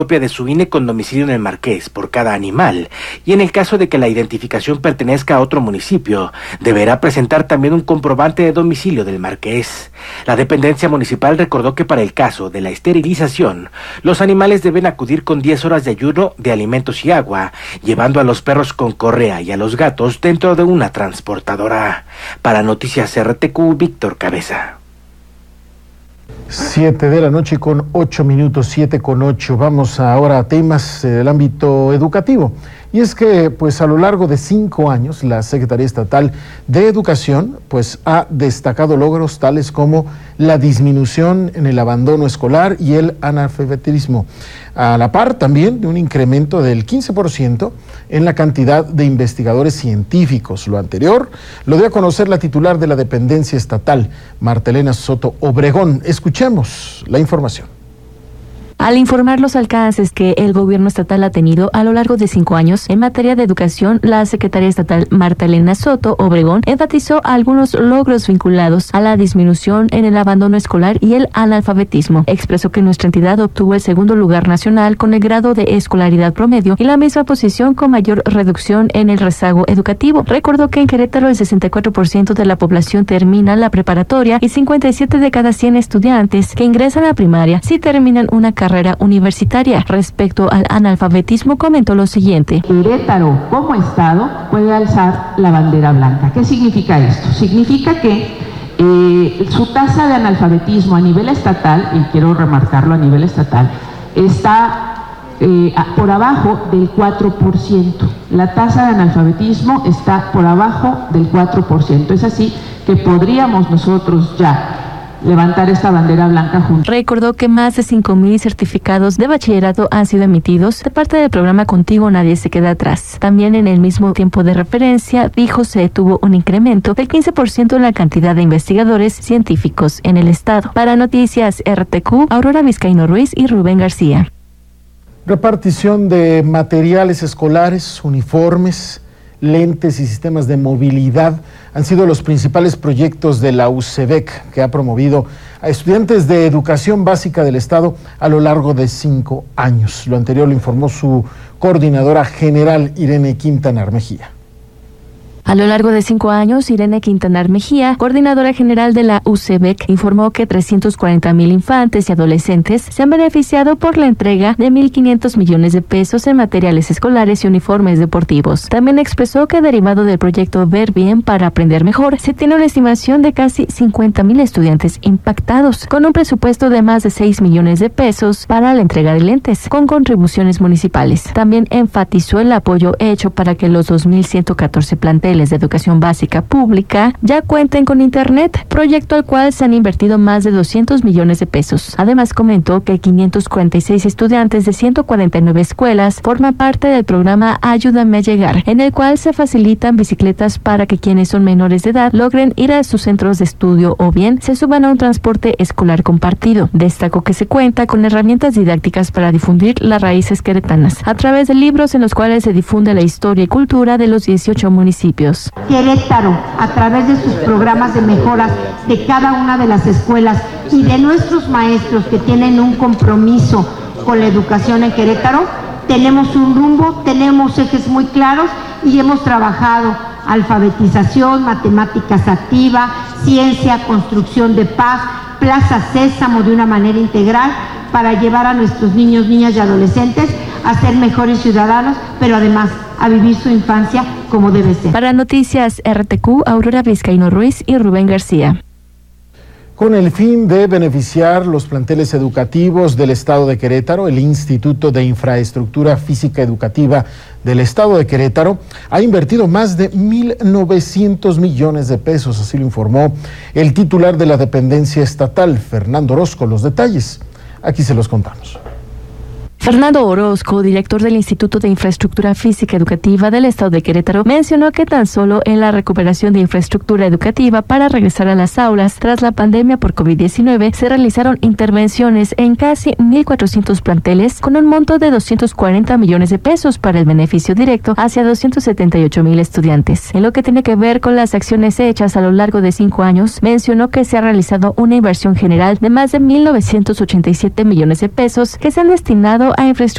copia de su INE con domicilio en el Marqués por cada animal, y en el caso de que la identificación pertenezca a otro municipio, deberá presentar también un comprobante de domicilio del Marqués. La dependencia municipal recordó que para el caso de la esterilización, los animales deben acudir con 10 horas de ayuno de alimentos y agua, llevando a los perros con correa y a los gatos dentro de una transportadora. Para Noticias RTQ, Víctor Cabeza. 7 de la noche con 8 minutos, 7:08. Vamos ahora a temas del ámbito educativo. Y es que, pues, a lo largo de 5 años, la Secretaría Estatal de Educación, pues, ha destacado logros tales como la disminución en el abandono escolar y el analfabetismo, a la par también de un incremento del 15% en la cantidad de investigadores científicos. Lo anterior lo dio a conocer la titular de la dependencia estatal, Marta Elena Soto Obregón. Escuchemos la información. Al informar los alcances que el gobierno estatal ha tenido a lo largo de 5 años en materia de educación, la secretaria estatal Marta Elena Soto Obregón enfatizó algunos logros vinculados a la disminución en el abandono escolar y el analfabetismo. Expresó que nuestra entidad obtuvo el segundo lugar nacional con el grado de escolaridad promedio y la misma posición con mayor reducción en el rezago educativo. Recordó que en Querétaro el 64% de la población termina la preparatoria y 57 de cada 100 estudiantes que ingresan a la primaria sí terminan una carrera universitaria. Respecto al analfabetismo, comentó lo siguiente: Querétaro, como estado, puede alzar la bandera blanca. ¿Qué significa esto? Significa que su tasa de analfabetismo a nivel estatal, y quiero remarcarlo a nivel estatal, está por abajo del 4%. La tasa de analfabetismo está por abajo del 4%. Es así que podríamos nosotros ya levantar esta bandera blanca juntos. Recordó que más de 5,000 certificados de bachillerato han sido emitidos de parte del programa Contigo Nadie se queda atrás. También en el mismo tiempo de referencia, dijo, se tuvo un incremento del 15% en la cantidad de investigadores científicos en el estado. Para Noticias RTQ, Aurora Vizcaíno Ruiz y Rubén García. Repartición de materiales escolares, uniformes, lentes y sistemas de movilidad han sido los principales proyectos de la UCEBEC, que ha promovido a estudiantes de educación básica del estado a lo largo de 5 años. Lo anterior lo informó su coordinadora general, Irene Quintanar Mejía. A lo largo de 5 años, Irene Quintanar Mejía, coordinadora general de la UCEBEC, informó que 340,000 infantes y adolescentes se han beneficiado por la entrega de 1,500 millones de pesos en materiales escolares y uniformes deportivos. También expresó que, derivado del proyecto Ver Bien para Aprender Mejor, se tiene una estimación de casi 50,000 estudiantes impactados, con un presupuesto de más de 6 millones de pesos para la entrega de lentes, con contribuciones municipales. También enfatizó el apoyo hecho para que los 2,114 planteles de educación básica pública ya cuenten con internet, proyecto al cual se han invertido más de 200 millones de pesos. Además, comentó que 546 estudiantes de 149 escuelas forman parte del programa Ayúdame a Llegar, en el cual se facilitan bicicletas para que quienes son menores de edad logren ir a sus centros de estudio o bien se suban a un transporte escolar compartido. Destacó que se cuenta con herramientas didácticas para difundir las raíces queretanas a través de libros en los cuales se difunde la historia y cultura de los 18 municipios. Querétaro, a través de sus programas de mejoras de cada una de las escuelas y de nuestros maestros que tienen un compromiso con la educación en Querétaro, tenemos un rumbo, tenemos ejes muy claros y hemos trabajado alfabetización, matemáticas activa, ciencia, construcción de paz, Plaza Sésamo de una manera integral para llevar a nuestros niños, niñas y adolescentes a ser mejores ciudadanos, pero además a vivir su infancia como debe ser. Para Noticias RTQ, Aurora Vizcaíno Ruiz y Rubén García. Con el fin de beneficiar los planteles educativos del estado de Querétaro, el Instituto de Infraestructura Física Educativa del estado de Querétaro ha invertido más de 1,900 millones de pesos, así lo informó el titular de la dependencia estatal, Fernando Orozco. Los detalles, aquí se los contamos. Fernando Orozco, director del Instituto de Infraestructura Física Educativa del estado de Querétaro, mencionó que tan solo en la recuperación de infraestructura educativa para regresar a las aulas tras la pandemia por COVID-19 se realizaron intervenciones en casi 1,400 planteles con un monto de 240 millones de pesos para el beneficio directo hacia 278,000 estudiantes. En lo que tiene que ver con las acciones hechas a lo largo de 5 años, mencionó que se ha realizado una inversión general de más de 1,987 millones de pesos que se han destinado a infraestructura